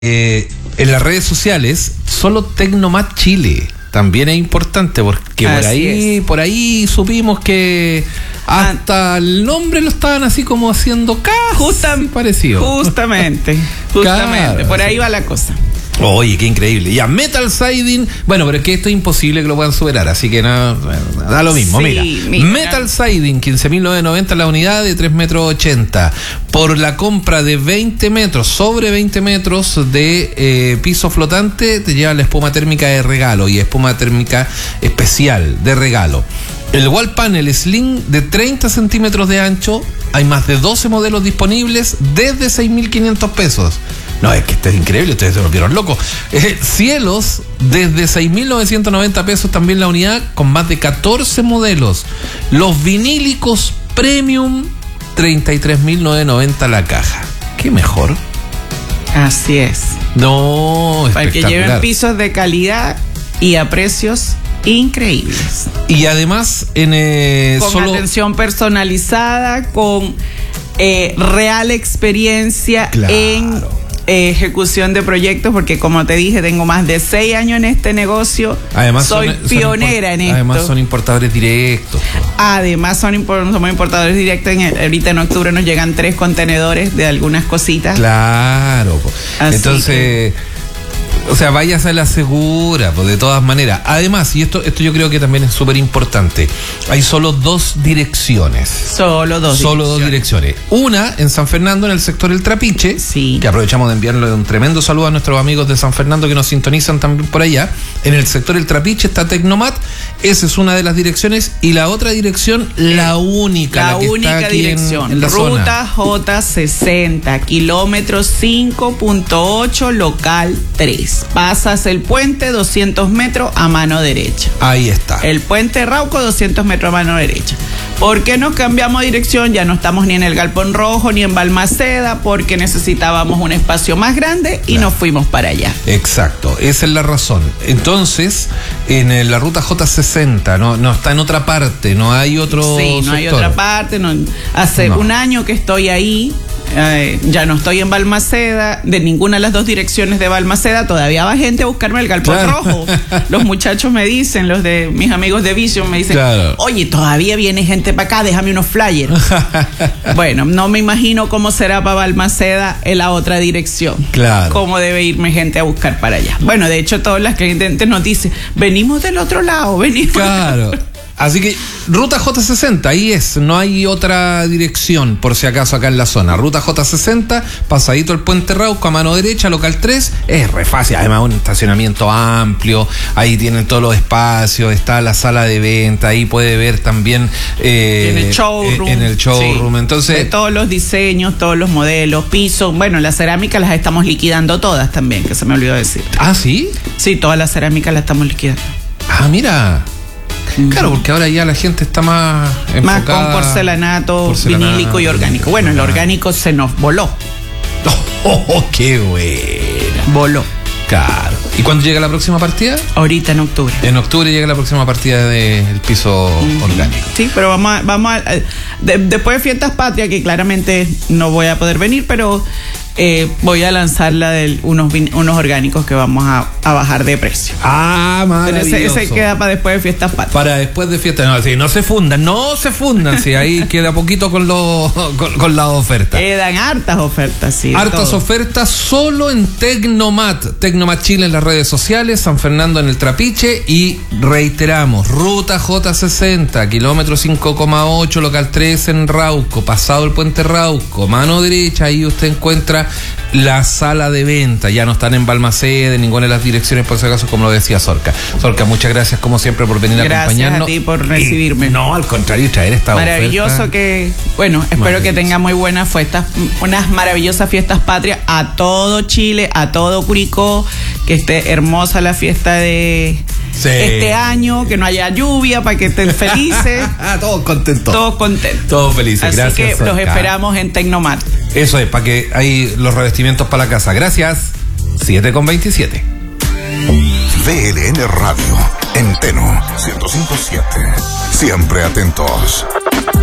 en las redes sociales, solo Tecnomat Chile también es importante, porque por ahí supimos que hasta el nombre lo estaban así como haciendo parecido. Justamente, claro, por ahí va la cosa. Oye, qué increíble. Ya, Metal Siding, bueno, pero es que esto es imposible que lo puedan superar, así que nada, da lo mismo. Sí, mira, Metal Siding, 15.990 la unidad de 3,80 metros. Por la compra de 20 metros, sobre 20 metros de piso flotante, te lleva la espuma térmica de regalo y espuma térmica especial de regalo. El wall panel slim de 30 centímetros de ancho, hay más de 12 modelos disponibles desde 6.500 pesos. No, es que esto es increíble, ustedes se volvieron locos. Cielos, desde 6.990 pesos también la unidad, con más de 14 modelos. Los vinílicos premium, 33.990 la caja. ¿Qué mejor? Así es. No, para que lleven pisos de calidad y a precios increíbles. Y además, con atención personalizada, con real experiencia en ejecución de proyectos, porque como te dije, tengo más de 6 años en este negocio. Además soy pionera en esto. Además son importadores directos. Además somos importadores directos. Ahorita en octubre nos llegan 3 contenedores de algunas cositas. Claro. Así entonces, o sea, váyase a la segura, pues de todas maneras. Además, y esto yo creo que también es súper importante, hay solo 2 direcciones. Solo dos direcciones. Una en San Fernando, en el sector El Trapiche, que aprovechamos de enviarle un tremendo saludo a nuestros amigos de San Fernando que nos sintonizan también por allá. En el sector El Trapiche está Tecnomat, esa es una de las direcciones, y la otra dirección, la única dirección, en la Ruta J60, kilómetro 5.8, local 3. Pasas el puente 200 metros a mano derecha. Ahí está. El puente Rauco 200 metros a mano derecha. ¿Por qué nos cambiamos de dirección? Ya no estamos ni en el Galpón Rojo ni en Balmaceda, porque necesitábamos un espacio más grande y nos fuimos para allá. Exacto, esa es la razón. Entonces, en la ruta J60, no está en otra parte, no hay otro sector. No hay otra parte. Hace un año que estoy ahí. Ya no estoy en Balmaceda, de ninguna de las 2 direcciones de Balmaceda. Todavía va gente a buscarme el Galpón Rojo. Los muchachos me dicen, los de mis amigos de Vision me dicen, oye, todavía viene gente para acá, déjame unos flyers. Bueno, no me imagino cómo será para Balmaceda en la otra dirección. Cómo debe irme gente a buscar para allá. Bueno, de hecho, todas las clientes nos dicen, venimos del otro lado, venimos. Así que ruta J60, ahí es, no hay otra dirección por si acaso acá en la zona. Ruta J60, pasadito el puente Rauco a mano derecha, local 3, es re fácil, además un estacionamiento amplio, ahí tienen todos los espacios, está la sala de venta, ahí puede ver también en el showroom, entonces de todos los diseños, todos los modelos, pisos, bueno, las cerámicas las estamos liquidando todas también, que se me olvidó decir. ¿Ah, sí? Sí, todas las cerámicas las estamos liquidando. Ah, mira. Claro, porque ahora ya la gente está más enfocada. Más con porcelanato, vinílico y orgánico. Bueno, el orgánico se nos voló. ¡Oh, qué buena! Voló. Claro. ¿Y cuándo llega la próxima partida? Ahorita en octubre. En octubre llega la próxima partida del piso orgánico. Sí, pero vamos a después de Fiestas Patrias, que claramente no voy a poder venir, pero voy a lanzar la de unos orgánicos que vamos a bajar de precio. Ah, maravilloso. Ese queda para después de Fiestas Patrias. Para después de Fiestas, no se fundan, sí, ahí queda poquito con las ofertas. Quedan hartas ofertas, sí. Hartas ofertas solo en Tecnomat Chile en las redes sociales, San Fernando en el Trapiche, y reiteramos, ruta J60, kilómetro 5,8, local 3 en Rauco, pasado el puente Rauco, mano derecha, ahí usted encuentra la sala de venta. Ya no están en Balmaceda, en ninguna de las direcciones, por si acaso, como lo decía Sorca. Sorca, muchas gracias como siempre por venir a acompañarnos. Gracias a ti por recibirme. No, al contrario, traer esta maravilloso oferta. Espero que tenga muy buenas fiestas, unas maravillosas Fiestas Patrias a todo Chile, a todo Curicó, que esté hermosa la fiesta de este año, que no haya lluvia, para que estén felices. Todos contentos. Todos felices. Así gracias, que Sorca. Los esperamos en Tecnomat. Eso es, para que hay los revestimientos para la casa. Gracias. 7:27. VLN Radio, en Teno 105.7. Siempre atentos.